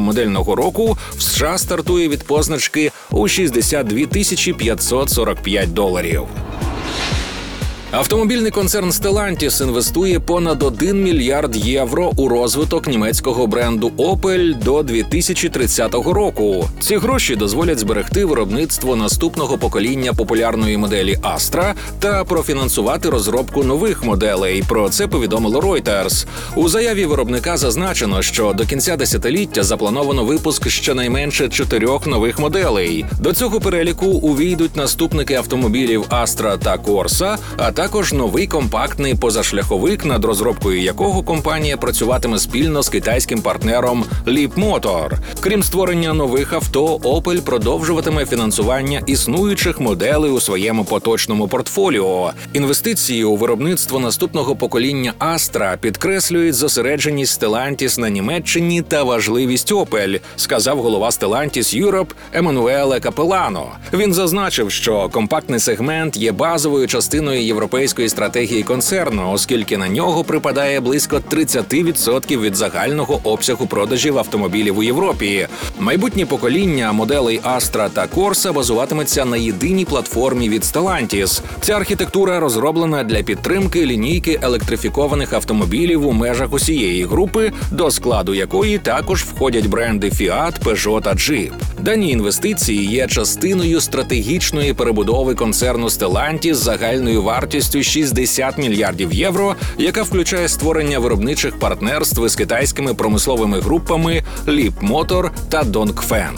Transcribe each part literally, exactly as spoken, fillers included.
модельного року в США стартує від позначки у шістдесят дві тисячі п'ятсот сорок п'ять доларів. Автомобільний концерн Stellantis інвестує понад один мільярд євро у розвиток німецького бренду Opel до дві тисячі тридцятого року. Ці гроші дозволять зберегти виробництво наступного покоління популярної моделі Astra та профінансувати розробку нових моделей. Про це повідомило Reuters. У заяві виробника зазначено, що до кінця десятиліття заплановано випуск щонайменше чотирьох нових моделей. До цього переліку увійдуть наступники автомобілів Astra та Corsa, а також Також новий компактний позашляховик, над розробкою якого компанія працюватиме спільно з китайським партнером Leapmotor. Крім створення нових авто, Opel продовжуватиме фінансування існуючих моделей у своєму поточному портфоліо. Інвестиції у виробництво наступного покоління Astra підкреслюють зосередженість Stellantis на Німеччині та важливість Opel, сказав голова Stellantis Europe Еммануеле Капелано. Він зазначив, що компактний сегмент є базовою частиною європейської європейської стратегії концерну, оскільки на нього припадає близько тридцять відсотків від загального обсягу продажів автомобілів у Європі. Майбутнє покоління моделей Astra та Corsa базуватиметься на єдиній платформі від Stellantis. Ця архітектура розроблена для підтримки лінійки електрифікованих автомобілів у межах усієї групи, до складу якої також входять бренди Fiat, Peugeot та Jeep. Дані інвестиції є частиною стратегічної перебудови концерну Stellantis з загальною вартістю шістдесят мільярдів євро, яка включає створення виробничих партнерств із китайськими промисловими групами Leapmotor та Dongfeng.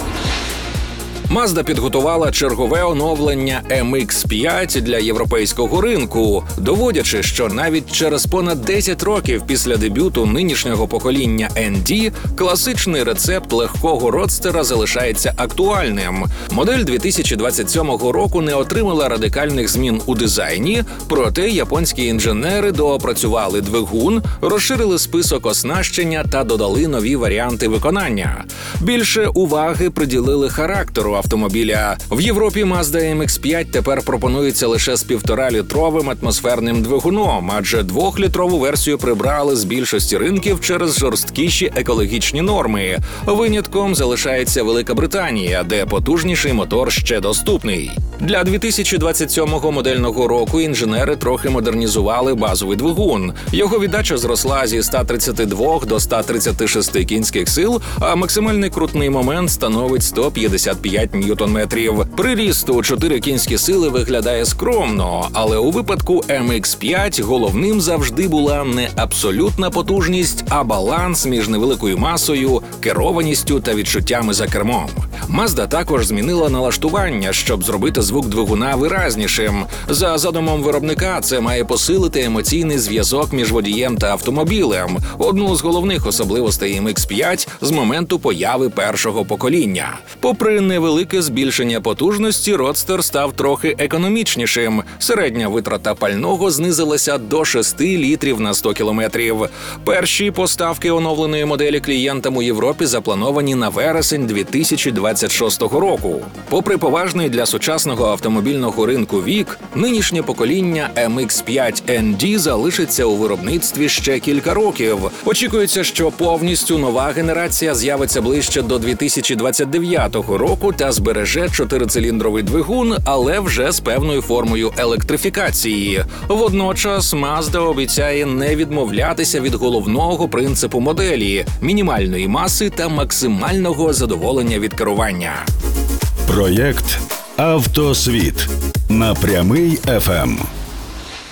Mazda підготувала чергове оновлення ем ікс п'ять для європейського ринку, доводячи, що навіть через понад десять років після дебюту нинішнього покоління ен ді класичний рецепт легкого родстера залишається актуальним. Модель дві тисячі двадцять сьомого року не отримала радикальних змін у дизайні, проте японські інженери доопрацювали двигун, розширили список оснащення та додали нові варіанти виконання. Більше уваги приділили характеру автомобіля. В Європі Mazda ем ікс п'ять тепер пропонується лише з півторалітровим атмосферним двигуном, адже двохлітрову версію прибрали з більшості ринків через жорсткіші екологічні норми. Винятком залишається Велика Британія, де потужніший мотор ще доступний. Для дві тисячі двадцять сьомого модельного року інженери трохи модернізували базовий двигун. Його віддача зросла зі ста тридцяти двох до ста тридцяти шести кінських сил, а максимальний крутний момент становить сто п'ятдесят п'ять ньютон-метрів. Приріст у чотири кінські сили виглядає скромно, але у випадку ем ікс п'ять головним завжди була не абсолютна потужність, а баланс між невеликою масою, керованістю та відчуттями за кермом. Mazda також змінила налаштування, щоб зробити звук двигуна виразнішим. За задумом виробника, це має посилити емоційний зв'язок між водієм та автомобілем, одну з головних особливостей ем ікс п'ять з моменту появи першого покоління. Попри невелике збільшення потужності, Родстер став трохи економічнішим. Середня витрата пального знизилася до шести літрів на сто кілометрів. Перші поставки оновленої моделі клієнтам у Європі заплановані на вересень дві тисячі двадцять шостого року. Попри поважний для сучасного автомобільного ринку вік, нинішнє покоління ем ікс п'ять ен ді залишиться у виробництві ще кілька років. Очікується, що повністю нова генерація з'явиться ближче до дві тисячі двадцять дев'ятого року та збереже чотирициліндровий двигун, але вже з певною формою електрифікації. Водночас Mazda обіцяє не відмовлятися від головного принципу моделі – мінімальної маси та максимального задоволення від керування. Проєкт «Автосвіт» на Прямий еф ем.